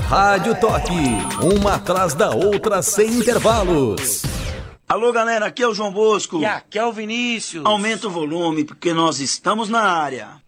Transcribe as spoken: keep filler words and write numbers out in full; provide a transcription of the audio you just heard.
Rádio Toque, uma atrás da outra sem intervalos. Alô, galera, aqui é o João Bosco. E aqui é o Vinícius. Aumenta o volume, porque nós estamos na área.